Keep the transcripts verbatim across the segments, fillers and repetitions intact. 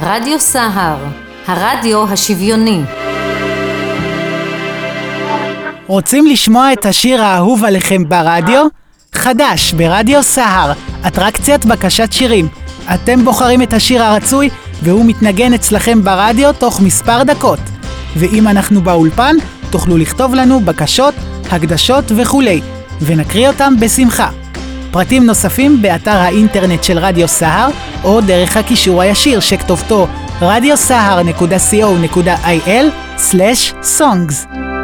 רדיו סהר, הרדיו השוויוני. רוצים לשמוע את השיר האהוב עליכם ברדיו? חדש ברדיו סהר, אטרקציית בקשת שירים. אתם בוחרים את השיר הרצוי והוא מתנגן אצלכם ברדיו תוך מספר דקות. ואם אנחנו באולפן, תוכלו לכתוב לנו בקשות, הקדשות וכולי, ונקריא אותם בשמחה. פרטים נוספים באתר האינטרנט של רדיו סהר, או דרך הקישור הישיר שכתובתו רדיו סהר נקודה סי או נקודה איי אל סלש סונגס.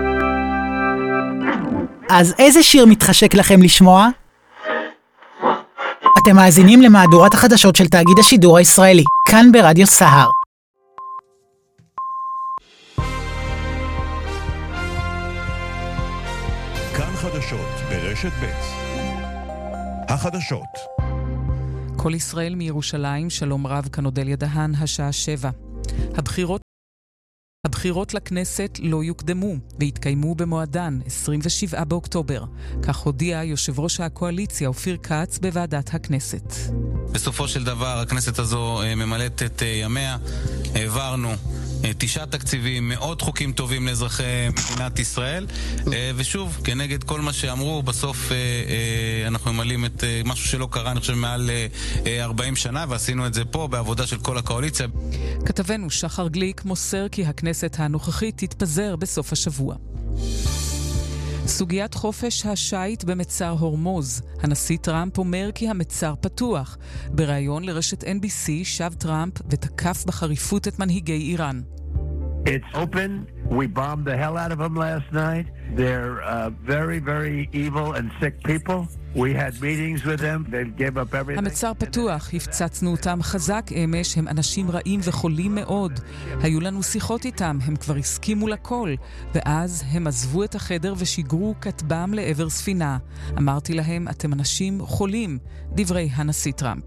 אז איזה שיר מתחשק לכם לשמוע? אתם מאזינים למהדורת החדשות של תאגיד השידור הישראלי, כאן ברדיו סהר. כאן חדשות ברשת ב'. החדשות. כל ישראל מירושלים, שלום רב, כאן אודליה דהן, השעה שבע. הבחירות הבחירות לכנסת לא יוקדמו והתקיימו במועדן עשרים ושבעה באוקטובר. כך הודיע יושב ראש הקואליציה אופיר כץ בוועדת הכנסת. בסופו של דבר הכנסת הזו ממלאת את ימיה. העברנו תשעה תקציבים, מאות חוקים טובים לאזרחי מדינת ישראל, ושוב, כנגד כל מה שאמרו, בסוף אנחנו ממלאים את משהו שלא קרה, אני חושב, מעל ארבעים שנה, ועשינו את זה פה בעבודה של כל הקואליציה. כתבנו שחר גליק מוסר כי הכנסת הנוכחית תתפזר בסוף השבוע. סוגיית חופש השייט במצר הורמוז. הנשיא טראמפ אומר כי המצר פתוח. בראיון לרשת אן בי סי שב טראמפ ותקף בחריפות את מנהיגי איראן. It's open. We bombed the hell out of them last night. They're uh, very, very evil and sick people. We had meetings with them. They gave up everything. המצר פתוח, הפצצנו אותם חזק אמש, הם אנשים רעים וחולים מאוד. היו לנו שיחות איתם, הם כבר הסכימו לכל, ואז הם עזבו את החדר ושיגרו כטב"ם לעבר ספינה. אמרתי להם, אתם אנשים חולים, דברי הנשיא טראמפ.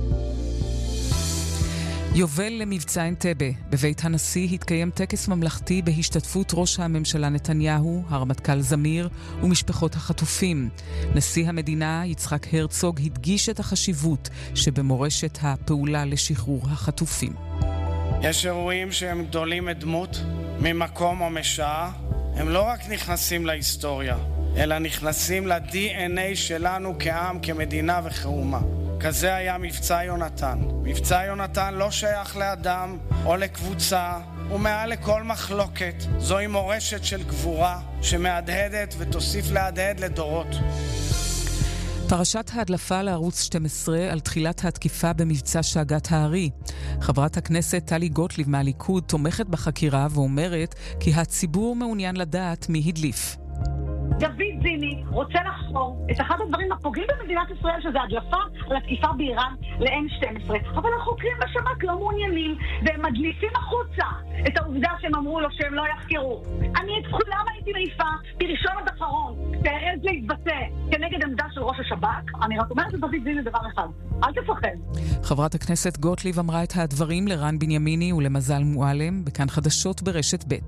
יובל למבצע אנטבה. בבית הנשיא התקיים טקס ממלכתי בהשתתפות ראש הממשלה נתניהו, הרמטכ"ל זמיר ומשפחות החטופים. נשיא המדינה יצחק הרצוג הדגיש את החשיבות שבמורשת הפעולה לשחרור החטופים. יש אירועים שהם גדולים מדמות, ממקום או משעה. הם לא רק נכנסים להיסטוריה, אלא נכנסים ל-די אן איי שלנו כעם, כמדינה וכאומה. כזה היה מבצע יונתן. מבצע יונתן לא שייך לאדם או לקבוצה, ומעל לכל מחלוקת. זוהי מורשת של גבורה שמהדהדת ותוסיף להדהד לדורות. פרשת ההדלפה לערוץ שתים עשרה על תחילת התקיפה במבצע שגת הארי. חברת הכנסת טלי גוטליב מהליכוד תומכת בחקירה ואומרת כי הציבור מעוניין לדעת מי הדליף. דוד זיני רוצה לחקור את אחד הדברים הפוגעים במדינת ישראל, שזה הדלפה על התקיפה באיראן ל-אן שתים עשרה. אבל החוקרים בשב"כ לא מעוניינים, והם מדליפים החוצה את העובדה שהם אמרו לו שהם לא יחקרו. אני את כולם הייתי מעיפה, בראשון עד אחרון, תערז להתבטא כנגד עמדה של ראש השב"כ. אני רק אומרת לדוד זיני דבר אחד, אל תפחד. חברת הכנסת גוטליב אמרה את הדברים לרן בנימיני ולמזל מועלם, בכאן חדשות ברשת ב'.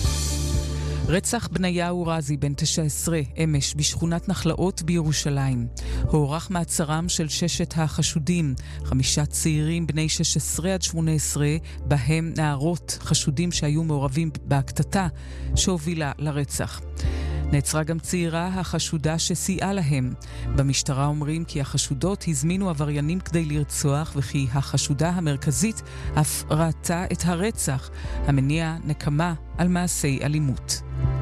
רצח בניהו רזי בן תשע עשרה אמש בשכונת נחלאות בירושלים. הוארך מעצרם של ששת החשודים, חמישה צעירים בני שש עשרה עד שמונה עשרה, בהם נערות חשודים שהיו מעורבים בהקטטה שהובילה לרצח. נעצרה גם צעירה החשודה שסייעה להם. במשטרה אומרים כי החשודות הזמינו עבריינים כדי לרצוח, וכי החשודה המרכזית אף ראתה את הרצח, המניע נקמה על מעשי אלימות.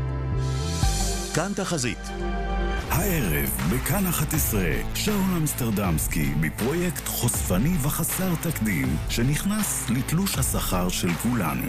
כאן תחזית. הערב בכאן אחת עשרה, שאול אמסטרדמסקי בפרויקט חושפני וחסר תקדים שנכנס לתלוש השכר של כולנו.